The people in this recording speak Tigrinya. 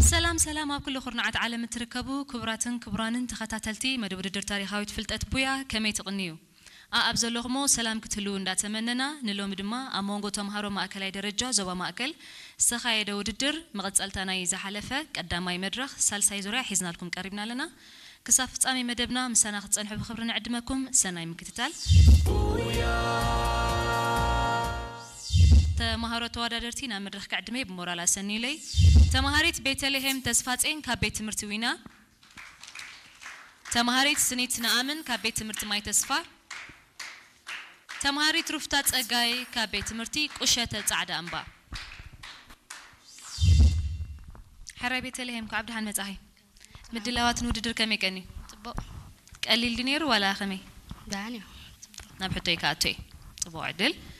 سلام سلام ኣብ ኩሉ ኹርናዓት ዓለም እትርከቡ ክቡራትን ክቡራንን ተኸታተልቲ መደብ ውድድር ታሪኻዊት ፍልጠት ቡያ ከመይ ትቕንዩ ኣብ ዘለኹሞ ሰላም ክትህሉ እንዳተመነና ንሎሚ ድማ ኣብ መንጎ ተምሃሮ ማእከላይ ደረጃ ዞባ ማእከል ዝተኻየደ ውድድር መቐፀልታ ናይ ዝሓለፈ ቀዳማይ መድረኽ ሳልሳይ ዙርያ ሒዝናልኩም ቀሪብና ኣለና ክሳብ ፍጻሜ መደብና ምሳና ክትጸንሑ ብኽብሪ ንዕድመኩም ሰናይ ምክትታል ተማሃሮ ተወዳደርቲ ናብ መድረኽ ከዕድመ ብሞራል ኣሰኒለይ ተማሃሪት ቤተልሔም ተስፋጼን ካብ ቤት ትምህርቲ ዊና ተማሃሪት ስኒት ነኣምን ካብ ቤት ትምህርቲ ማይ ተስፋ ተማሃሪት ሩፍታ ጸጋይ ካብ ቤት ትምህርቲ ቁሸተ ጻዕዳ እምባ حرا ቤተልሔም ካብ ድሓን መጻኺ ምድላዋትን ውድድር ከመይ ቀኒ ጽቡቕ ቀሊል ዲነሩ ወላ ኸመይ ዳንዮ ናብ ሕቶይ ካኣቶይ ጽቡቕ ዕድል